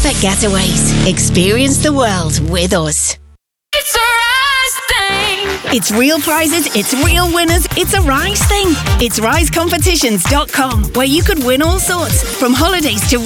perfect getaways. Experience the world with us. It's a Rise thing. It's real prizes, it's real winners, it's a Rise thing. It's risecompetitions.com, where you could win all sorts, from holidays to